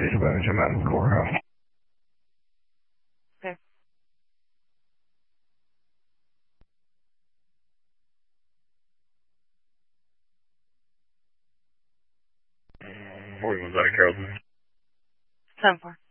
take advantage of Madison Courthouse. Okay. Where was that, Carrollton? 10-4.